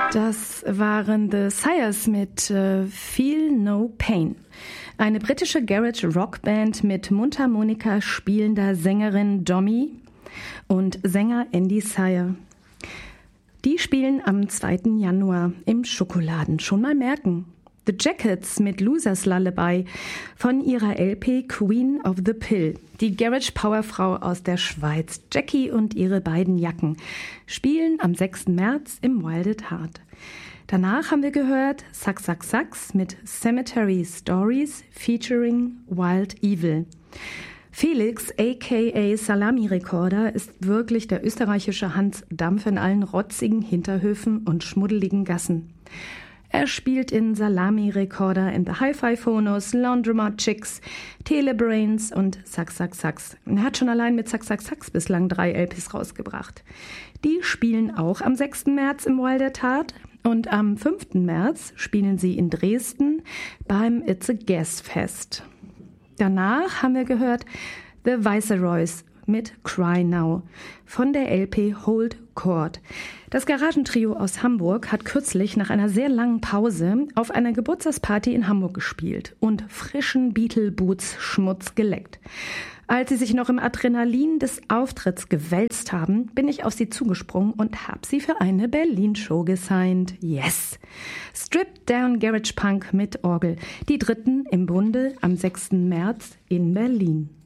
Das waren The Sires mit Feel No Pain. Eine britische Garage-Rock-Band mit Mundharmonika spielender Sängerin Domi und Sänger Andy Sire. Die spielen am 2. Januar im Schokoladen. Schon mal merken. The Jackets mit Losers Lullaby von ihrer LP Queen of the Pill. Die Garage-Powerfrau aus der Schweiz, Jackie und ihre beiden Jacken, spielen am 6. März im Wild at Heart. Danach haben wir gehört Sax Sax Sax mit Cemetery Stories featuring Wild Evil. Felix, a.k.a. Salami-Rekorder, ist wirklich der österreichische Hans Dampf in allen rotzigen Hinterhöfen und schmuddeligen Gassen. Er spielt in Salami-Rekorder, in The Hi-Fi-Phonos, Laundromat Chicks, Telebrains und Sax Sax Sax. Er hat schon allein mit Sax Sax Sax bislang 3 LPs rausgebracht. Die spielen auch am 6. März im Wild at Heart und am 5. März spielen sie in Dresden beim It's a Gas Fest. Danach haben wir gehört The Viceroys mit Cry Now von der LP Hold Court. Das Garagentrio aus Hamburg hat kürzlich nach einer sehr langen Pause auf einer Geburtstagsparty in Hamburg gespielt und frischen Beatle-Boots-Schmutz geleckt. Als sie sich noch im Adrenalin des Auftritts gewälzt haben, bin ich auf sie zugesprungen und habe sie für eine Berlin-Show gesigned. Yes! Stripped Down Garage Punk mit Orgel. Die dritten im Bunde am 6. März in Berlin.